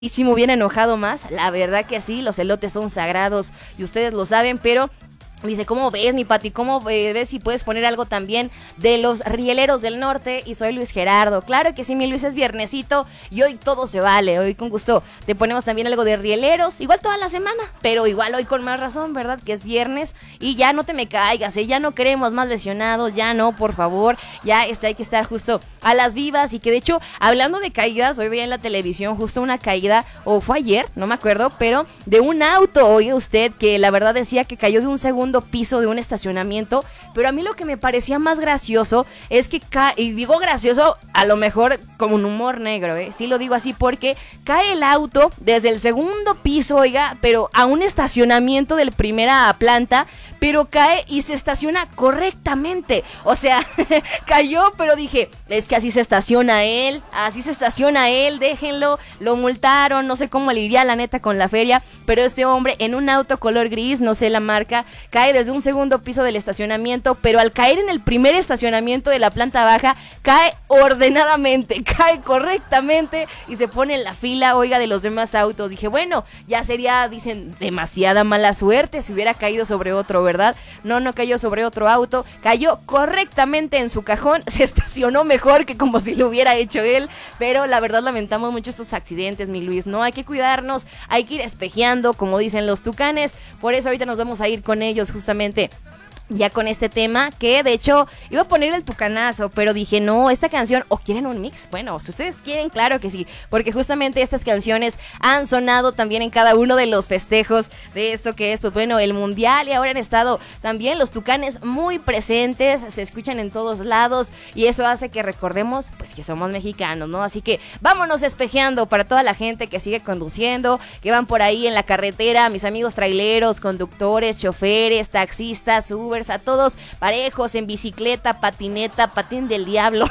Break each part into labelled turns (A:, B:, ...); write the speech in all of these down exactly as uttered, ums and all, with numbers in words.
A: Y si me hubiera enojado más, la verdad que sí, los elotes son sagrados y ustedes lo saben, pero... Dice, ¿cómo ves, mi Pati? ¿Cómo ves si puedes poner algo también de los rieleros del norte? Y soy Luis Gerardo. Claro que sí, mi Luis, es viernesito y hoy todo se vale. Hoy con gusto te ponemos también algo de rieleros. Igual toda la semana, pero igual hoy con más razón, ¿verdad? Que es viernes y ya no te me caigas, ¿eh? Ya no queremos más lesionados, ya no, por favor. Ya este, hay que estar justo a las vivas y que de hecho, hablando de caídas, hoy veía en la televisión justo una caída, o fue ayer, no me acuerdo, pero de un auto, oiga usted, que la verdad decía que cayó de un segundo piso de un estacionamiento, pero a mí lo que me parecía más gracioso es que cae, y digo gracioso a lo mejor como un humor negro, ¿eh? Sí lo digo así porque cae el auto desde el segundo piso, oiga, pero a un estacionamiento de la primera planta, pero cae y se estaciona correctamente, o sea, cayó, pero dije, es que así se estaciona él, así se estaciona él, déjenlo, lo multaron, no sé cómo le iría la neta con la feria, pero este hombre en un auto color gris, no sé la marca, cae desde un segundo piso del estacionamiento, pero al caer en el primer estacionamiento de la planta baja, cae ordenadamente, cae correctamente y se pone en la fila, oiga, de los demás autos. Dije, bueno, ya sería, dicen, demasiada mala suerte si hubiera caído sobre otro, ¿verdad? No, no cayó sobre otro auto, cayó correctamente en su cajón, se estacionó mejor que como si lo hubiera hecho él, pero la verdad lamentamos mucho estos accidentes, mi Luis, ¿no? Hay que cuidarnos, hay que ir espejeando, como dicen los tucanes, por eso ahorita nos vamos a ir con ellos justamente ya con este tema, que de hecho iba a poner el tucanazo, pero dije, no, esta canción, ¿o quieren un mix? Bueno, si ustedes quieren, claro que sí, porque justamente estas canciones han sonado también en cada uno de los festejos de esto que es, pues bueno, el mundial, y ahora han estado también los tucanes muy presentes, se escuchan en todos lados, y eso hace que recordemos, pues que somos mexicanos, ¿no? Así que vámonos espejeando para toda la gente que sigue conduciendo, que van por ahí en la carretera, mis amigos traileros, conductores, choferes, taxistas, Uber, a todos parejos en bicicleta, patineta, patín del diablo,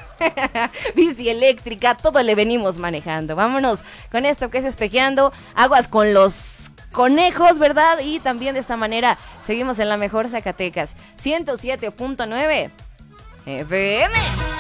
A: bici eléctrica, todo le venimos manejando. Vámonos con esto que es espejeando, aguas con los conejos, ¿verdad? Y también de esta manera seguimos en la mejor Zacatecas, ciento siete punto nueve F M.